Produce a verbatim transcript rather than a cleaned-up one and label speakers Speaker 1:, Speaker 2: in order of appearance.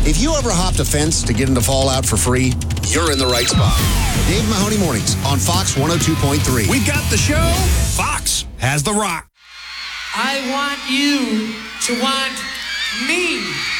Speaker 1: If you ever hopped a fence to get into Fallout for free, you're in the right spot. Dave Mahoney Mornings on Fox one oh two point three.
Speaker 2: We've got the show. Fox has the rock.
Speaker 3: I want you to want me.